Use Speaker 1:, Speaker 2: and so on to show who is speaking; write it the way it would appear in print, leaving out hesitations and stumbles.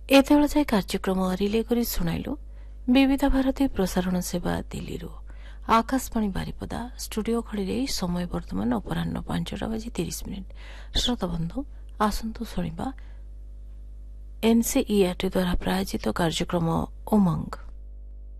Speaker 1: ଏତେବେଳ ଯାଏ କାର୍ଯ୍ୟକ୍ରମ ରିଲେ କରି ଶୁଣାଇଲୁ ବିବିଧ ଭାରତୀ ପ୍ରସାରଣ ସେବା ଦିଲ୍ଲୀରୁ। ଆକାଶବାଣୀ ବାରିପଦା ଷ୍ଟୁଡିଓ ଘଡ଼ିରେ ସମୟ ବର୍ତ୍ତମାନ ଅପରାହ୍ନ 5:30। ଶ୍ରୋତାବନ୍ଧୁ ଆସନ୍ତୁ ଶୁଣିବା ଏନ୍ସିଇଆରଟି ଦ୍ୱାରା ପ୍ରାୟୋଜିତ କାର୍ଯ୍ୟକ୍ରମ ଉମଙ୍ଗ।